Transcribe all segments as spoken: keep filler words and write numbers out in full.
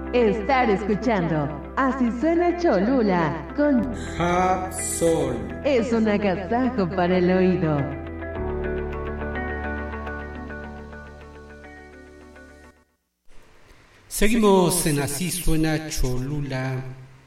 Estar escuchando Así Suena Cholula con Hapsol. Es un agasajo para el oído. Seguimos en Así Suena Cholula.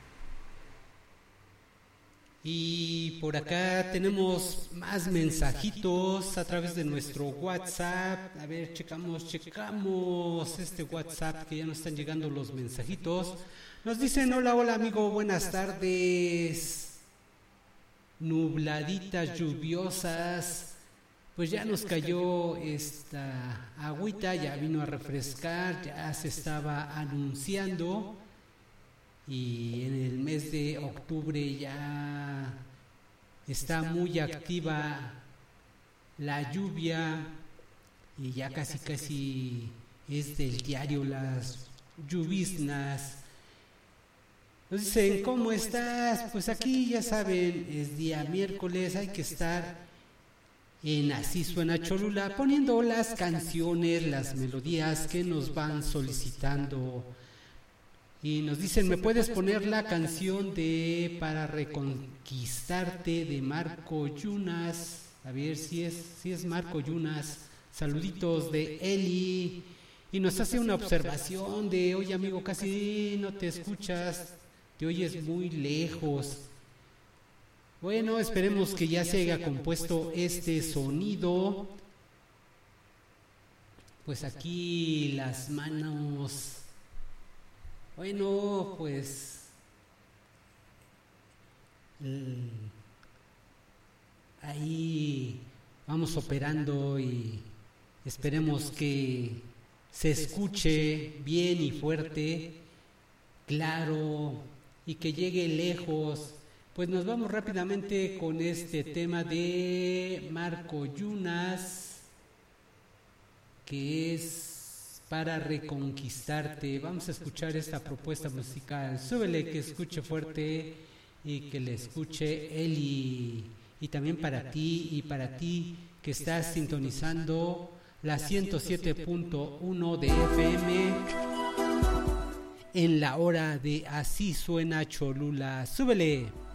Y por acá tenemos más mensajitos a través de nuestro WhatsApp. A ver, checamos, checamos este WhatsApp que ya nos están llegando los mensajitos. Nos dicen, hola, hola amigo, buenas tardes. Nubladitas, lluviosas. Pues ya nos cayó esta agüita, ya vino a refrescar, ya se estaba anunciando. Y en el mes de octubre ya está muy activa la lluvia y ya casi casi es del diario las lloviznas. Nos dicen, ¿cómo estás? Pues aquí ya saben, es día miércoles, hay que estar en Así Suena Cholula poniendo las canciones, las melodías que nos van solicitando. Y nos dicen, ¿me puedes poner la canción de Para Reconquistarte de Marco Yunas? A ver si es, si es Marco Yunas. Saluditos de Eli. Y nos hace una observación de, oye amigo, casi no te escuchas, te oyes muy lejos. Bueno, esperemos que ya se haya compuesto este sonido. Pues aquí las manos... Bueno, pues eh, ahí vamos operando y esperemos que se escuche bien y fuerte, claro, y que llegue lejos. Pues nos vamos rápidamente con este tema de Marco Yunas, que es Para Reconquistarte. Vamos a escuchar esta propuesta musical. Súbele, que escuche fuerte y que le escuche Eli. Y también para ti y para ti que estás sintonizando la ciento siete punto uno de F M en la hora de Así Suena Cholula. Súbele.